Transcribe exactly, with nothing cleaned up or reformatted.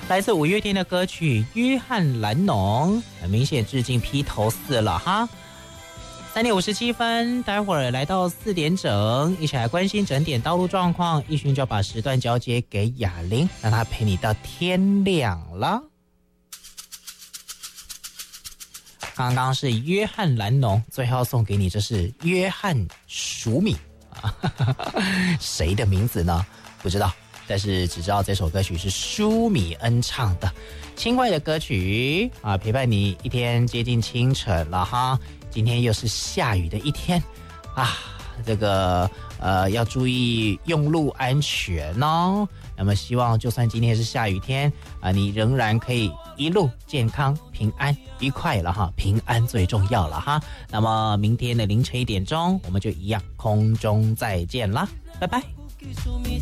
来自五月天的歌曲《约翰兰农》，很明显致敬披头四了哈。三点五十七分，待会儿来到四点整，一起来关心整点道路状况。一勋就要把时段交接给雅玲，让她陪你到天亮了。刚刚是约翰兰农，最后送给你，这是约翰蜀米啊，谁的名字呢？不知道。但是只知道这首歌曲是舒米恩唱的，轻快的歌曲啊，陪伴你一天接近清晨了哈。今天又是下雨的一天啊，这个呃要注意用路安全哦。那么希望就算今天是下雨天啊，你仍然可以一路健康、平安、愉快了哈，平安最重要了哈。那么明天的凌晨一点钟，我们就一样空中再见啦，拜拜。